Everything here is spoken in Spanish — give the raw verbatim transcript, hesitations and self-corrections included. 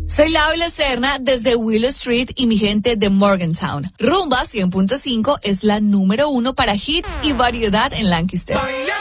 Soy Laura Serna desde Willow Street y mi gente de Morgantown. Rumba cien punto cinco es la número uno para hits y variedad en Lancaster.